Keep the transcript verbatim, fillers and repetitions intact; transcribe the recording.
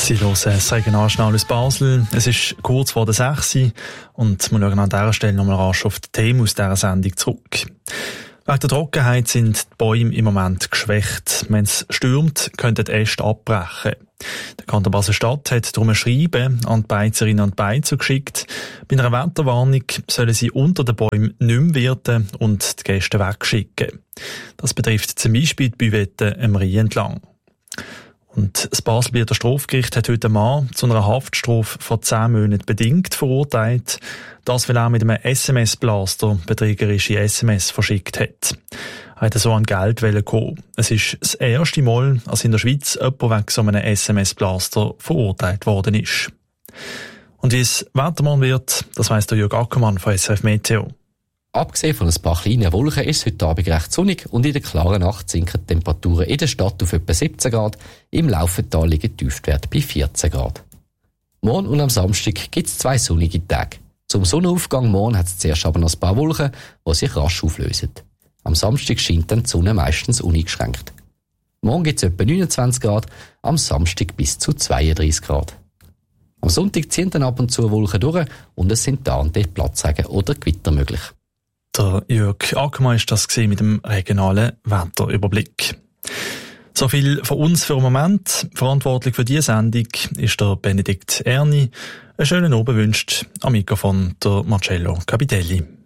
Sie hören das Regionaljournal aus Basel. Es ist kurz vor der sechs und wir schauen an dieser Stelle nochmal rasch auf die Themen aus dieser Sendung zurück. Wegen der Trockenheit sind die Bäume im Moment geschwächt. Wenn es stürmt, könnten die Äste abbrechen. Der Kanton Basel-Stadt hat darum ein Schreiben an die Beizerinnen und Beizer geschickt. Bei einer Wetterwarnung sollen sie unter den Bäumen nicht mehr wirten und die Gäste wegschicken. Das betrifft zum Beispiel die Büvette am Rhein entlang. Und das Baselbieter Strafgericht hat heute einen Mann zu einer Haftstrafe von zehn Monaten bedingt verurteilt, das weil er mit einem S M S-Blaster betrügerische S M S verschickt hat. Er hat so an Geld kommen. Es ist das erste Mal, als in der Schweiz jemand wegen so einem S M S-Blaster verurteilt worden ist. Und wie es Wettermann wird, das weiss der Jürg Ackermann von S R F Meteo. Abgesehen von ein paar kleinen Wolken ist es heute Abend recht sonnig und in der klaren Nacht sinken die Temperaturen in der Stadt auf etwa siebzehn Grad, im Laufental liegen die Tiefstwerte bei vierzehn Grad. Morgen und am Samstag gibt es zwei sonnige Tage. Zum Sonnenaufgang morgen hat es zuerst aber noch ein paar Wolken, die sich rasch auflösen. Am Samstag scheint dann die Sonne meistens uneingeschränkt. Morgen gibt es etwa neunundzwanzig Grad, am Samstag bis zu zweiunddreissig Grad. Am Sonntag ziehen dann ab und zu Wolken durch und es sind da und dort Platzregen oder Gewitter möglich. Der Jörg Ackermann ist das mit dem regionalen Wetterüberblick. So viel von uns für den Moment. Verantwortlich für diese Sendung ist der Benedikt Erni. Einen schönen Abend wünscht am Mikrofon der Marcello Capitelli.